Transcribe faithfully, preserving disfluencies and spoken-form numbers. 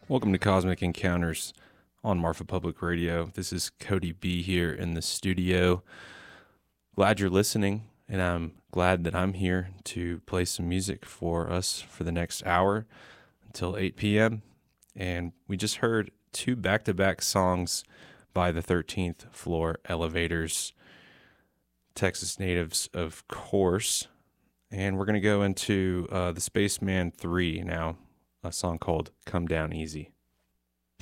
Welcome to Cosmic Encounters on Marfa Public Radio. This is Cody B here in the studio. Glad you're listening, and I'm glad that I'm here to play some music for us for the next hour until eight p.m. And we just heard two back-to-back songs by the thirteenth Floor Elevators, Texas natives, of course. And we're going to go into uh, the Spaceman three now, a song called Come Down Easy.